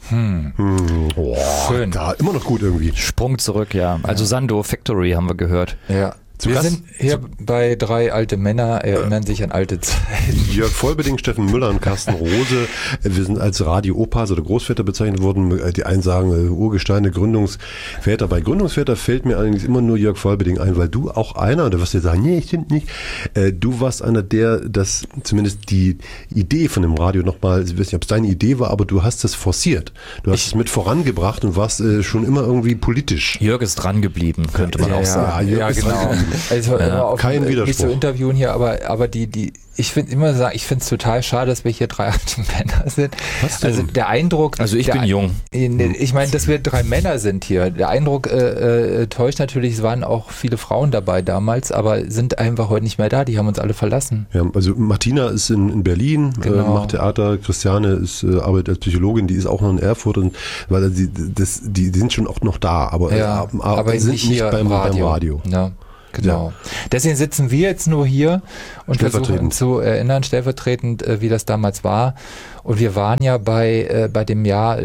Schön. Da immer noch gut irgendwie. Sprung zurück, ja. Also Sando Factory haben wir gehört. Ja. Wir sind hier bei 3 alte Männer, erinnern sich an alte Zeiten. Jörg Vollbeding, Steffen Müller und Carsten Rose. Wir sind als Radio-Opas oder Großväter bezeichnet worden. Die einen sagen Urgesteine, Gründungsväter. Bei Gründungsväter fällt mir allerdings immer nur Jörg Vollbeding ein, weil du auch einer, da wirst du sagen, nee, stimmt nicht. Du warst einer, der das zumindest die Idee von dem Radio nochmal, ich weiß nicht, ob es deine Idee war, aber du hast es forciert. Du hast es mit vorangebracht und warst schon immer irgendwie politisch. Jörg ist dran geblieben, könnte man auch sagen. Ja, genau. Also kein Widerspruch. Nicht zu interviewen hier, aber ich finde es total schade, dass wir hier 3 alte Männer sind. Was denn? Also der Eindruck. Also ich bin jung. Ich meine, dass wir 3 Männer sind hier. Der Eindruck täuscht natürlich, es waren auch viele Frauen dabei damals, aber sind einfach heute nicht mehr da, die haben uns alle verlassen. Ja, also Martina ist in Berlin, Genau. macht Theater, Christiane arbeitet als Psychologin, die ist auch noch in Erfurt, und weil die sind schon auch noch da, aber sind nicht hier beim Radio. Ja. Genau. Ja. Deswegen sitzen wir jetzt nur hier und versuchen zu erinnern, stellvertretend, wie das damals war. Und wir waren ja bei dem Jahr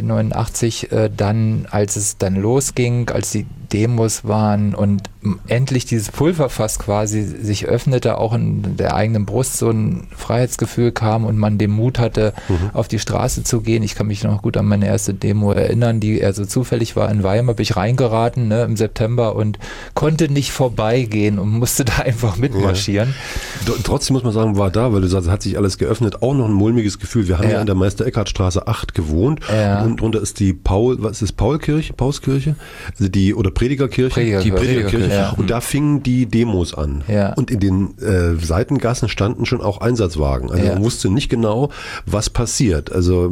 89 dann, als es dann losging, als die Demos waren und endlich dieses Pulverfass quasi sich öffnete, auch in der eigenen Brust so ein Freiheitsgefühl kam und man den Mut hatte, auf die Straße zu gehen. Ich kann mich noch gut an meine erste Demo erinnern, die eher so zufällig war. In Weimar bin ich reingeraten, im September, und konnte nicht vorbeigehen und musste da einfach mitmarschieren. Ja. Trotzdem muss man sagen, war da, weil du sagst, hat sich alles geöffnet, auch noch ein mulmiges Gefühl. Wir haben ja in der Meister-Eckardt-Straße 8 gewohnt, und drunter ist die Paulskirche? Also oder Predigerkirche? Die Predigerkirche. Ja. Und da fingen die Demos an. Ja. Und in den Seitengassen standen schon auch Einsatzwagen. Also man wusste nicht genau, was passiert. Also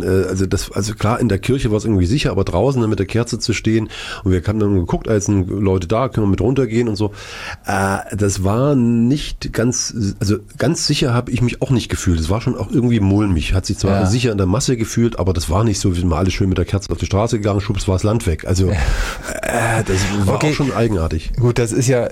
klar, in der Kirche war es irgendwie sicher, aber draußen dann mit der Kerze zu stehen, und wir haben dann geguckt, als sind Leute da, können wir mit runtergehen und so. Das war nicht ganz sicher habe ich mich auch nicht gefühlt. Es war schon auch irgendwie mulmig. Hat sich zwar sicher in der Masse gefühlt, aber das war nicht so, wie wir alle schön mit der Kerze auf die Straße gegangen, schubs war das Land weg. Also das war auch schon eigenartig. Gut, das ist ja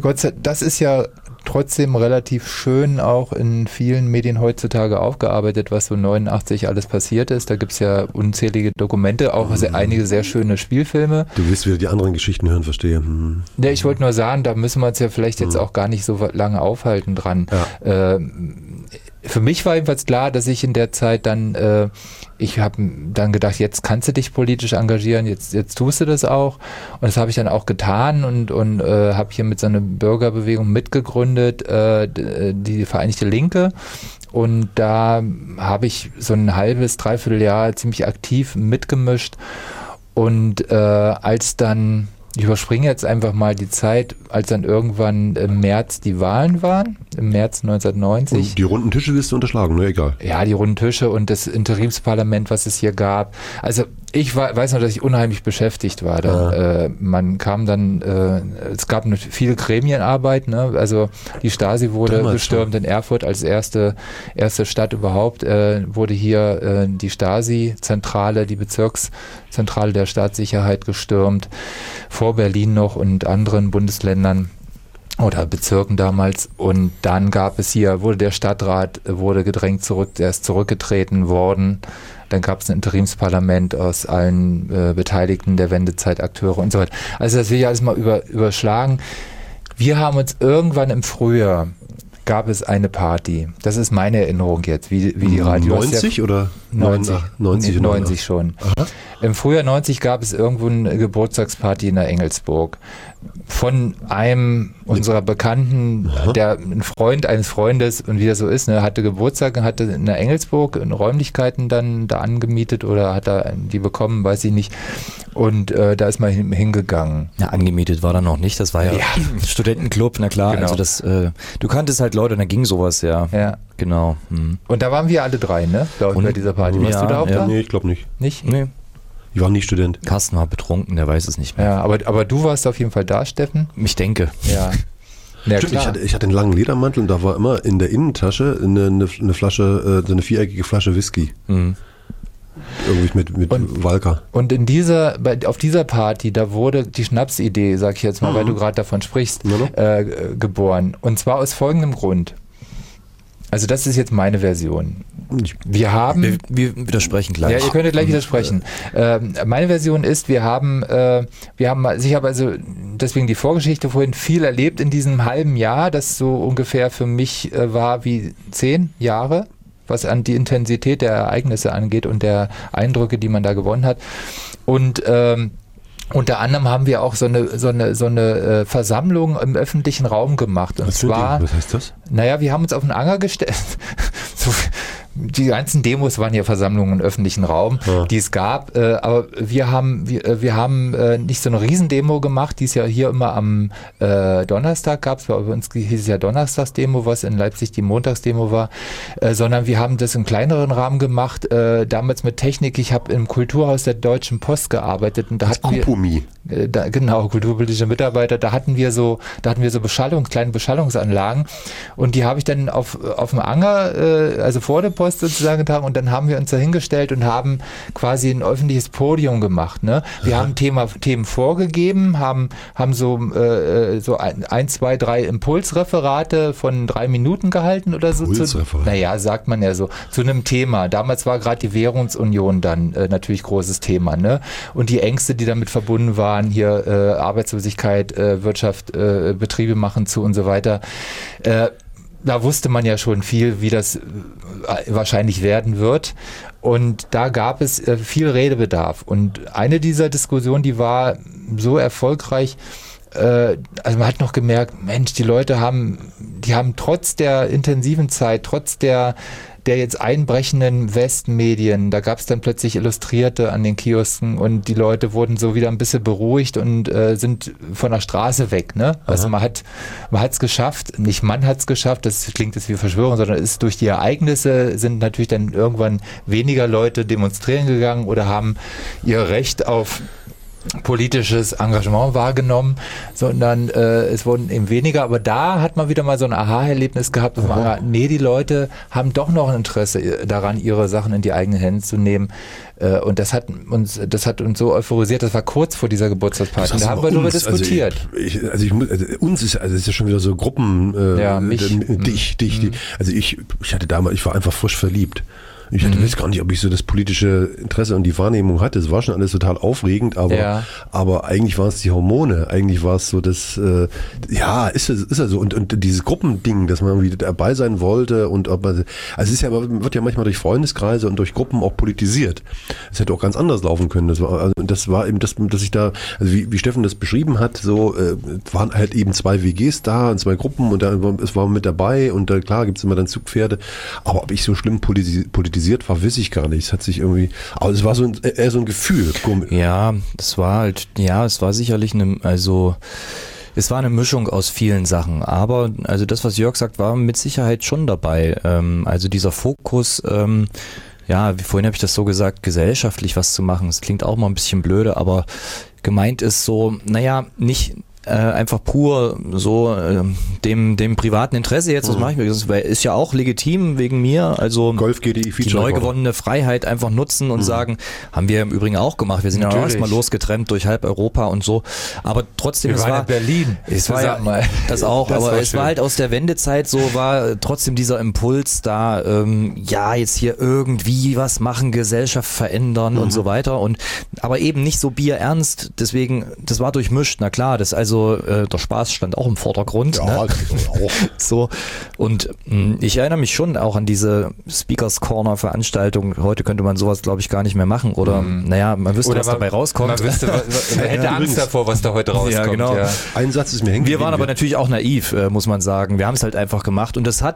trotzdem relativ schön auch in vielen Medien heutzutage aufgearbeitet, was so 89 alles passiert ist. Da gibt es ja unzählige Dokumente, auch einige sehr schöne Spielfilme. Du willst wieder die anderen Geschichten hören, verstehe. Ja, ich wollte nur sagen, da müssen wir uns ja vielleicht jetzt auch gar nicht so lange aufhalten dran. Ja. Für mich war jedenfalls klar, dass ich in der Zeit dann, ich habe dann gedacht, jetzt kannst du dich politisch engagieren, jetzt tust du das auch. Und das habe ich dann auch getan und habe hier mit so einer Bürgerbewegung mitgegründet, die Vereinigte Linke. Und da habe ich so ein halbes, dreiviertel Jahr ziemlich aktiv mitgemischt. Und als dann, ich überspringe jetzt einfach mal die Zeit, als dann irgendwann im März die Wahlen waren, im März 1990. Und die runden Tische willst du unterschlagen, ne, egal. Ja, die runden Tische und das Interimsparlament, was es hier gab. Also ich weiß noch, dass ich unheimlich beschäftigt war. Dann, man kam dann, es gab viele Gremienarbeit, ne? Also die Stasi wurde gestürmt in Erfurt als erste Stadt überhaupt, wurde hier die Stasi-Zentrale, die Bezirkszentrale der Staatssicherheit gestürmt, vor Berlin noch und anderen Bundesländern oder Bezirken damals. Und dann wurde der Stadtrat gedrängt der ist zurückgetreten worden. Dann gab es ein Interimsparlament aus allen Beteiligten der Wendezeitakteure und so weiter. Also das will ich alles mal überschlagen. Wir haben uns irgendwann im Frühjahr, gab es eine Party. Das ist meine Erinnerung jetzt, wie die Radio... 90 oder? 90 schon. Aha. Im Frühjahr 90 gab es irgendwo eine Geburtstagsparty in der Engelsburg. Von einem unserer Bekannten, der ein Freund eines Freundes, und wie das so ist, ne, hatte Geburtstag und hatte in der Engelsburg in Räumlichkeiten dann da angemietet oder hat er die bekommen, weiß ich nicht. Und da ist man hingegangen. Ja, angemietet war da noch nicht, das war ja Studentenclub, na klar. Genau. Also du kanntest halt Leute und da ging sowas, ja. Genau. Und da waren wir alle 3, ne? Bei dieser Party. Warst du da auch da? Nee, ich glaube nicht. Nicht? Nee. Ich war nicht Student. Carsten war betrunken, der weiß es nicht mehr. Ja, aber du warst auf jeden Fall da, Steffen? Ich denke. Ja. Ja, stimmt, ich hatte einen langen Ledermantel und da war immer in der Innentasche eine Flasche, so eine viereckige Flasche Whisky. Irgendwie mit Walker. Und auf dieser Party, da wurde die Schnapsidee, sag ich jetzt mal, weil du gerade davon sprichst, geboren. Und zwar aus folgendem Grund. Also das ist jetzt meine Version. Wir haben... Wir widersprechen gleich. Ja, ihr könnt gleich widersprechen. Meine Version ist, ich habe also deswegen die Vorgeschichte vorhin viel erlebt in diesem halben Jahr, das so ungefähr für mich war wie 10 Jahre, was an die Intensität der Ereignisse angeht und der Eindrücke, die man da gewonnen hat. Und unter anderem haben wir auch so eine Versammlung im öffentlichen Raum gemacht. Und zwar, was heißt das? Naja, wir haben uns auf den Anger gestellt. Die ganzen Demos waren ja Versammlungen im öffentlichen Raum, die es gab. Aber wir haben nicht so eine Riesendemo gemacht, die es ja hier immer am Donnerstag gab. Bei uns hieß es ja Donnerstagsdemo, was in Leipzig die Montagsdemo war. Sondern wir haben das im kleineren Rahmen gemacht, damals mit Technik. Ich habe im Kulturhaus der Deutschen Post gearbeitet. Und da hatten wir, genau, kulturpolitische Mitarbeiter, da hatten wir so kleine Beschallungsanlagen. Und die habe ich dann auf dem Anger, also vor der Post sozusagen getan, und dann haben wir uns da hingestellt und haben quasi ein öffentliches Podium gemacht. Ne? Wir haben Themen vorgegeben, haben so 1, 2, 3 Impulsreferate von 3 Minuten gehalten oder so. Naja, sagt man ja so, zu einem Thema. Damals war gerade die Währungsunion dann natürlich großes Thema. Ne? Und die Ängste, die damit verbunden waren, hier Arbeitslosigkeit, Wirtschaft, Betriebe machen zu und so weiter. Da wusste man ja schon viel, wie das wahrscheinlich werden wird. Und da gab es viel Redebedarf. Und eine dieser Diskussionen, die war so erfolgreich, also man hat noch gemerkt, Mensch, die Leute haben trotz der intensiven Zeit, trotz der jetzt einbrechenden Westmedien, da gab es dann plötzlich Illustrierte an den Kiosken und die Leute wurden so wieder ein bisschen beruhigt und sind von der Straße weg. Ne? Also man hat es geschafft, nicht man hat es geschafft, das klingt jetzt wie Verschwörung, sondern ist durch die Ereignisse sind natürlich dann irgendwann weniger Leute demonstrieren gegangen oder haben ihr Recht auf politisches Engagement wahrgenommen, sondern es wurden eben weniger, aber da hat man wieder mal so ein Aha-Erlebnis gehabt, die Leute haben doch noch ein Interesse daran, ihre Sachen in die eigenen Hände zu nehmen, und das hat uns so euphorisiert, das war kurz vor dieser Geburtstagsparty, da haben wir darüber diskutiert. Uns ist ja schon wieder so Gruppen, ich hatte damals, ich war einfach frisch verliebt. Ich weiß gar nicht, ob ich so das politische Interesse und die Wahrnehmung hatte. Es war schon alles total aufregend, aber eigentlich waren es die Hormone. Eigentlich war es so das, ist ja so. Und dieses Gruppending, dass man irgendwie dabei sein wollte und man wird ja manchmal durch Freundeskreise und durch Gruppen auch politisiert. Es hätte auch ganz anders laufen können. Das war eben das, dass ich da, also wie Steffen das beschrieben hat, so waren halt eben 2 WGs da und 2 Gruppen und es war mit dabei und klar gibt's immer dann Zugpferde. Aber ob ich so schlimm politisiert war, weiß ich gar nicht. Es hat sich irgendwie, aber es war eher so ein Gefühl. Ja, es war sicherlich es war eine Mischung aus vielen Sachen, aber also das, was Jörg sagt, war mit Sicherheit schon dabei. Also dieser Fokus, wie vorhin habe ich das so gesagt, gesellschaftlich was zu machen. Es klingt auch mal ein bisschen blöde, aber gemeint ist so, nicht einfach pur so dem privaten Interesse jetzt, was mache ich mir? Das ist ja auch legitim wegen mir, also Golf GDI die neu gewonnene Freiheit einfach nutzen und sagen, haben wir im Übrigen auch gemacht, wir sind ja erstmal losgetrennt durch halb Europa und so, aber trotzdem, es war in Berlin, es war ja das auch, das aber es war halt aus der Wendezeit so, war trotzdem dieser Impuls da, jetzt hier irgendwie was machen, Gesellschaft verändern und so weiter, aber eben nicht so bierernst, deswegen, das war durchmischt, na klar, der Spaß stand auch im Vordergrund. Ja, ne? Auch. So. Und ich erinnere mich schon auch an diese Speakers Corner Veranstaltung. Heute könnte man sowas, glaube ich, gar nicht mehr machen. Oder, man wüsste, was dabei rauskommt. Man hätte Angst davor, was da heute rauskommt. Ja, genau. Ja. Ein Satz ist mir hängen geblieben. Wir waren aber natürlich auch naiv, muss man sagen. Wir haben es halt einfach gemacht. Und das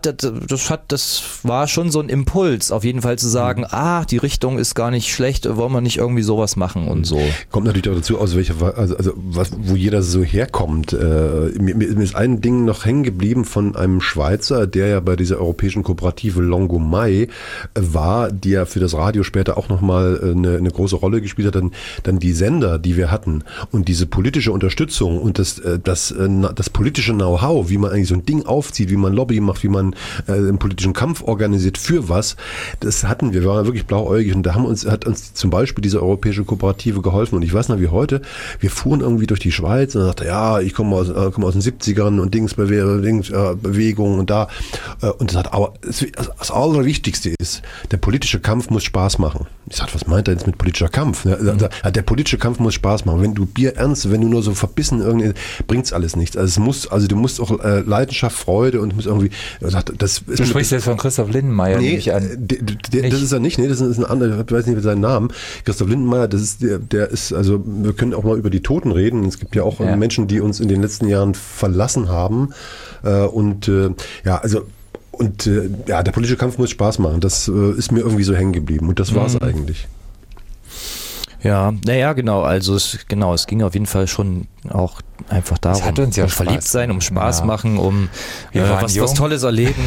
war schon so ein Impuls, auf jeden Fall zu sagen, die Richtung ist gar nicht schlecht, wollen wir nicht irgendwie sowas machen und so. Kommt natürlich auch dazu, aus welcher, wo jeder so herkommt. Mir ist ein Ding noch hängen geblieben von einem Schweizer, der ja bei dieser europäischen Kooperative Longomai war, die ja für das Radio später auch nochmal eine große Rolle gespielt hat, dann die Sender, die wir hatten und diese politische Unterstützung und das politische Know-how, wie man eigentlich so ein Ding aufzieht, wie man Lobby macht, wie man einen politischen Kampf organisiert für was, das hatten wir. Wir waren wirklich blauäugig und da hat uns zum Beispiel diese europäische Kooperative geholfen und ich weiß noch wie heute, wir fuhren irgendwie durch die Schweiz und dachte, ja, ich komme aus den 70ern und Bewegung und da. Und er sagt, aber das Allerwichtigste ist, der politische Kampf muss Spaß machen. Ich sage, was meint er jetzt mit politischer Kampf? Der politische Kampf muss Spaß machen. Wenn du Bier ernst, wenn du nur so verbissen irgendwie, bringt's alles nichts. Also du musst auch Leidenschaft, Freude und musst irgendwie. Du sprichst jetzt von Christoph Lindenmayer, nehme ich an. Das ist er nicht, nee, das ist ein anderer, ich weiß nicht seinen Namen. Christoph Lindenmayer, der ist, also wir können auch mal über die Toten reden. Es gibt ja auch Menschen, die uns in den letzten Jahren verlassen haben. Der politische Kampf muss Spaß machen. Das ist mir irgendwie so hängen geblieben. Und das war es eigentlich. Ja, naja, genau. Also es ging auf jeden Fall schon auch einfach darum, das hat uns ja verliebt sein, um Spaß machen, um was Tolles erleben.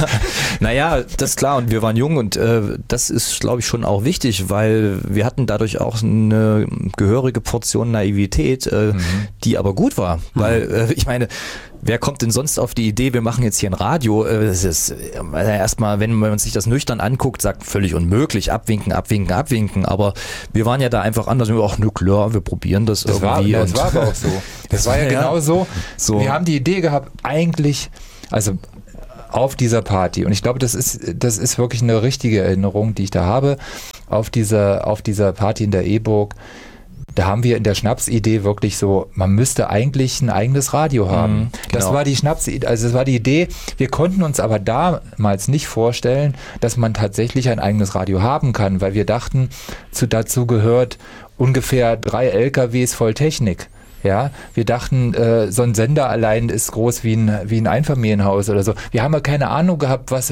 Naja, das ist klar. Und wir waren jung und das ist, glaube ich, schon auch wichtig, weil wir hatten dadurch auch eine gehörige Portion Naivität, die aber gut war. Weil ich meine, wer kommt denn sonst auf die Idee, wir machen jetzt hier ein Radio? Das ist erstmal, wenn man sich das nüchtern anguckt, sagt völlig unmöglich, abwinken. Aber wir waren ja da einfach anders. Wir waren auch, na klar, wir probieren das irgendwie. Das war aber auch so. Das war ja genau so. Wir haben die Idee gehabt, eigentlich, also auf dieser Party, und ich glaube, das ist wirklich eine richtige Erinnerung, die ich da habe, auf dieser Party in der E-Burg. Da haben wir in der Schnapsidee wirklich so, man müsste eigentlich ein eigenes Radio haben. Genau. Das war die Schnapsidee, also das war die Idee. Wir konnten uns aber damals nicht vorstellen, dass man tatsächlich ein eigenes Radio haben kann, weil wir dachten, dazu gehört ungefähr 3 LKWs voll Technik. Ja, wir dachten, so ein Sender allein ist groß wie ein Einfamilienhaus oder so. Wir haben ja keine Ahnung gehabt, was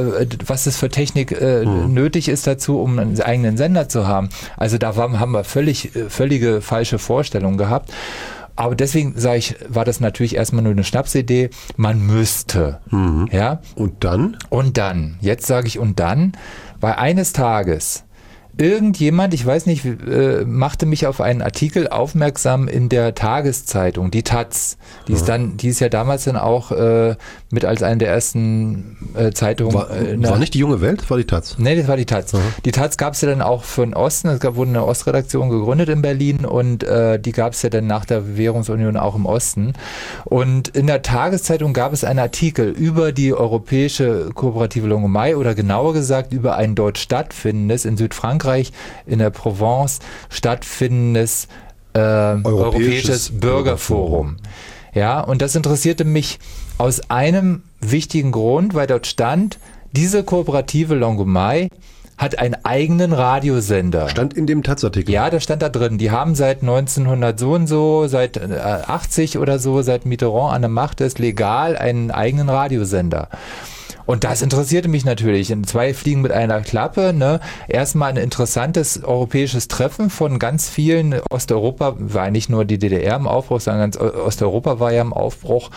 es für Technik nötig ist dazu, um einen eigenen Sender zu haben. Also da haben wir völlige falsche Vorstellungen gehabt. Aber deswegen, sage ich, war das natürlich erstmal nur eine Schnapsidee. Man müsste. Ja? Und dann? Jetzt sage ich und dann, weil eines Tages irgendjemand, ich weiß nicht, machte mich auf einen Artikel aufmerksam in der Tageszeitung, die Taz. Die ist ja damals dann auch mit als eine der ersten Zeitungen. War nicht die Junge Welt, war die Taz? Nee, das war die Taz. Die Taz gab es ja dann auch für den Osten. Es wurde eine Ostredaktion gegründet in Berlin und die gab es ja dann nach der Währungsunion auch im Osten. Und in der Tageszeitung gab es einen Artikel über die europäische kooperative Longomai oder genauer gesagt über ein dort stattfindendes, in Südfrankreich, in der Provence stattfindendes europäisches Bürgerforum. Ja, und das interessierte mich aus einem wichtigen Grund, weil dort stand, diese kooperative Longomai hat einen eigenen Radiosender. Stand in dem Taz-Artikel? Ja, das stand da drin. Die haben seit 1900 so und so, seit 80 oder so, seit Mitterrand an der Macht ist, legal einen eigenen Radiosender. Und das interessierte mich natürlich. 2 Fliegen mit einer Klappe. Ne? Erstmal ein interessantes europäisches Treffen von ganz vielen. Osteuropa war nicht nur die DDR im Aufbruch, sondern ganz Osteuropa war ja im Aufbruch.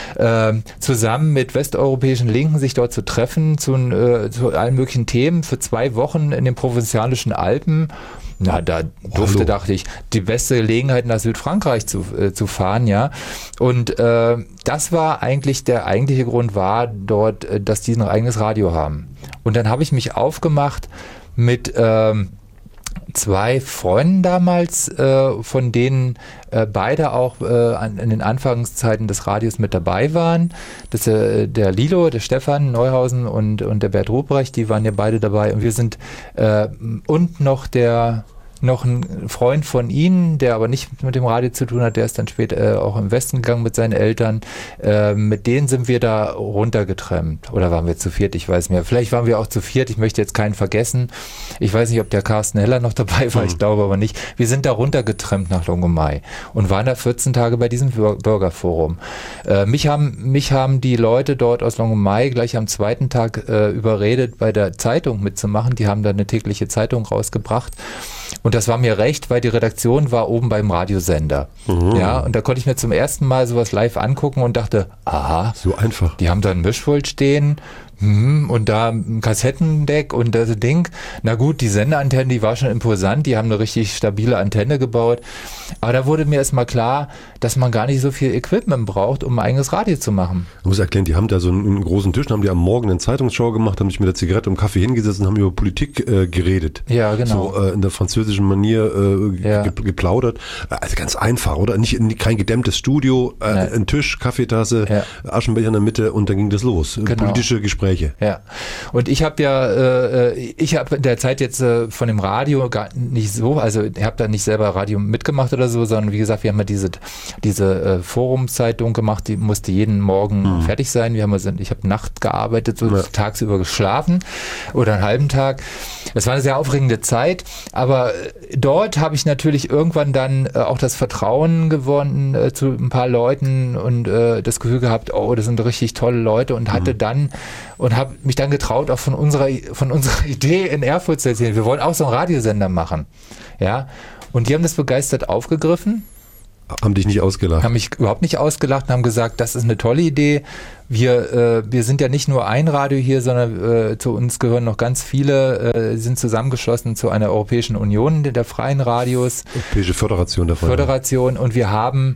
Zusammen mit westeuropäischen Linken sich dort zu treffen zu allen möglichen Themen für 2 Wochen in den provinzialischen Alpen. Na, da dachte ich, die beste Gelegenheit nach Südfrankreich zu fahren, ja. Und das war eigentlich, der eigentliche Grund war dort, dass die ein eigenes Radio haben. Und dann habe ich mich aufgemacht mit 2 Freunden damals, von denen beide auch in den Anfangszeiten des Radios mit dabei waren. Das der Lilo, der Stefan Neuhausen und der Bert Ruprecht, die waren ja beide dabei. Und wir sind und noch ein Freund von ihnen, der aber nicht mit dem Radio zu tun hat, der ist dann später auch im Westen gegangen mit seinen Eltern. Mit denen sind wir da runtergetrennt. Oder waren wir zu viert? Ich weiß nicht mehr. Vielleicht waren wir auch zu viert. Ich möchte jetzt keinen vergessen. Ich weiß nicht, ob der Carsten Heller noch dabei war. Ich glaube aber nicht. Wir sind da runtergetrennt nach Longomai und waren da 14 Tage bei diesem Bürgerforum. Mich haben die Leute dort aus Longomai gleich am 2. Tag überredet, bei der Zeitung mitzumachen. Die haben da eine tägliche Zeitung rausgebracht. Und das war mir recht, weil die Redaktion war oben beim Radiosender. Ja, und da konnte ich mir zum ersten Mal sowas live angucken und dachte, aha, so einfach. Die haben da ein Mischpult stehen Und da ein Kassettendeck und das Ding. Na gut, die Sendeantenne, die war schon imposant, die haben eine richtig stabile Antenne gebaut. Aber da wurde mir erstmal klar, dass man gar nicht so viel Equipment braucht, um ein eigenes Radio zu machen. Ich muss erklären, die haben da so einen großen Tisch, haben die am Morgen eine Zeitungsschau gemacht, haben sich mit der Zigarette und Kaffee hingesetzt und haben über Politik geredet. Ja, genau. So in der französischen Manier geplaudert. Also ganz einfach, oder? Kein gedämmtes Studio, ein Tisch, Kaffeetasse, Aschenbecher in der Mitte und dann ging das los. Genau. Politische Gespräche. Ja, und ich habe in der Zeit jetzt von dem Radio gar nicht so, also ich habe da nicht selber Radio mitgemacht oder so, sondern wie gesagt, wir haben ja diese Forumszeitung gemacht, die musste jeden Morgen fertig sein. Ich habe Nacht gearbeitet, so tagsüber geschlafen oder einen halben Tag. Das war eine sehr aufregende Zeit, aber dort habe ich natürlich irgendwann dann auch das Vertrauen gewonnen zu ein paar Leuten und das Gefühl gehabt, oh, das sind richtig tolle Leute und hatte dann und habe mich dann getraut, auch von unserer Idee in Erfurt zu erzählen. Wir wollen auch so einen Radiosender machen. Ja, und die haben das begeistert aufgegriffen. Haben dich nicht ausgelacht? Haben mich überhaupt nicht ausgelacht und haben gesagt, das ist eine tolle Idee. Wir sind ja nicht nur ein Radio hier, sondern zu uns gehören noch ganz viele, sind zusammengeschlossen zu einer Europäischen Union der freien Radios. Europäische Föderation der freien Föderation. Und wir haben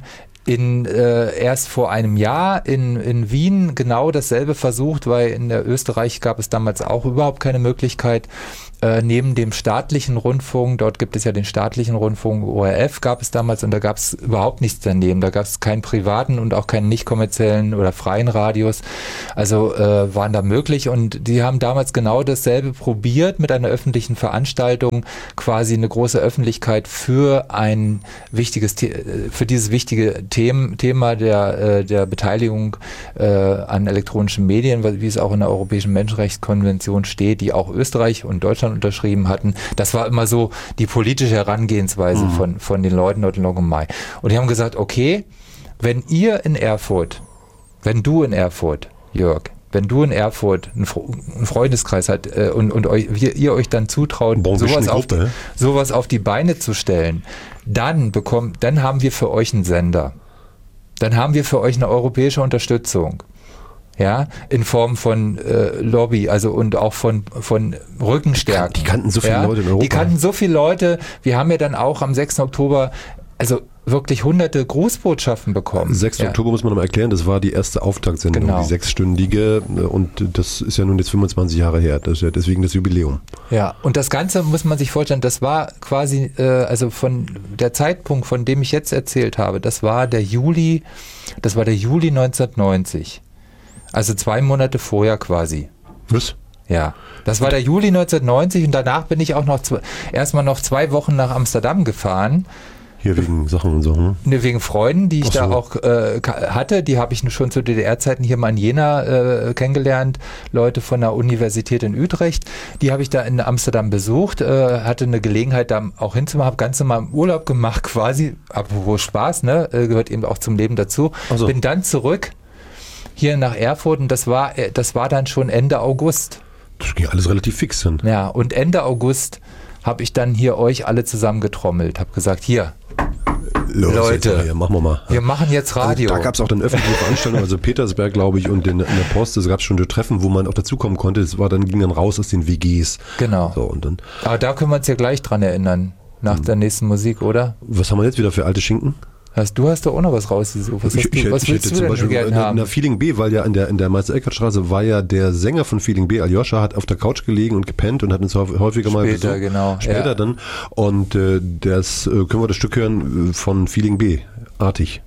erst vor einem Jahr in Wien genau dasselbe versucht, weil in Österreich gab es damals auch überhaupt keine Möglichkeit, neben dem staatlichen Rundfunk, dort gibt es ja den staatlichen Rundfunk, ORF gab es damals und da gab es überhaupt nichts daneben, da gab es keinen privaten und auch keinen nicht kommerziellen oder freien Radios, also waren da möglich und die haben damals genau dasselbe probiert mit einer öffentlichen Veranstaltung, quasi eine große Öffentlichkeit für dieses wichtige Thema der Beteiligung an elektronischen Medien, wie es auch in der Europäischen Menschenrechtskonvention steht, die auch Österreich und Deutschland unterschrieben hatten. Das war immer so die politische Herangehensweise von den Leuten dort in Longomai. Und die haben gesagt, okay, wenn du in Erfurt, Jörg, wenn du in Erfurt einen Freundeskreis hat und ihr euch dann zutraut, sowas auf die Beine zu stellen, dann haben wir für euch einen Sender. Dann haben wir für euch eine europäische Unterstützung. Ja, in Form von Lobby, also und auch von Rückenstärken. Die kannten so viele Leute in Europa. Die kannten so viele Leute. Wir haben ja dann auch am 6. Oktober, also wirklich hunderte Grußbotschaften bekommen. 6. Oktober muss man noch mal erklären, das war die erste Auftaktsendung, die 6-stündige und das ist ja nun jetzt 25 Jahre her, das ist ja deswegen das Jubiläum. Ja, und das Ganze muss man sich vorstellen, das war quasi, also von der Zeitpunkt, von dem ich jetzt erzählt habe, das war der Juli 1990. Also 2 Monate vorher quasi. Was? Ja, das war der Juli 1990 und danach bin ich auch erstmal noch 2 Wochen nach Amsterdam gefahren. Hier wegen Sachen und so, Ne, wegen Freunden, die ich da auch hatte. Die habe ich schon zu DDR-Zeiten hier mal in Jena kennengelernt. Leute von der Universität in Utrecht. Die habe ich da in Amsterdam besucht. Hatte eine Gelegenheit, da auch hinzumachen. Habe ganz normal Urlaub gemacht quasi. Apropos Spaß, ne? Gehört eben auch zum Leben dazu. So. Bin dann zurück hier nach Erfurt und das war dann schon Ende August. Das ging alles relativ fix dann. Ja, und Ende August habe ich dann hier euch alle zusammengetrommelt. Habe gesagt, hier, Leute, ja, machen wir mal. Wir machen jetzt Radio. Also, da gab es auch dann öffentliche Veranstaltungen, also Petersberg, glaube ich, und in der Post, es gab schon Treffen, wo man auch dazukommen konnte. Ging dann raus aus den WGs. Genau. So, und dann, aber da können wir uns ja gleich dran erinnern, nach der nächsten Musik, oder? Was haben wir jetzt wieder für alte Schinken? Du hast doch auch noch was rausgesucht. Was willst du denn gerne haben? Feeling B, weil ja in der Meister-Eckert-Straße war ja der Sänger von Feeling B, Aljoscha, hat auf der Couch gelegen und gepennt und hat uns häufiger mal besucht. Später dann. Und können wir das Stück hören von Feeling B, Artig.